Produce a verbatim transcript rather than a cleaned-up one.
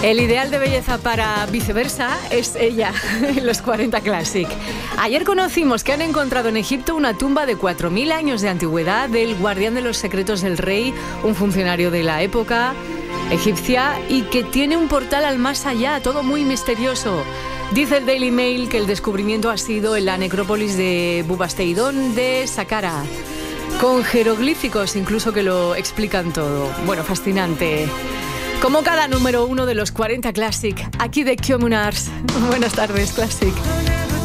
El ideal de belleza para viceversa es ella, en los cuarenta Classic. Ayer conocimos que han encontrado en Egipto una tumba de cuatro mil años de antigüedad del guardián de los secretos del rey, un funcionario de la época egipcia, y que tiene un portal al más allá, todo muy misterioso. Dice el Daily Mail que el descubrimiento ha sido en la necrópolis de Bubasteidón de Saqqara, con jeroglíficos incluso que lo explican todo. Bueno, fascinante. Como cada número uno de los cuarenta Classic, aquí de Communards. Buenas tardes, Classic.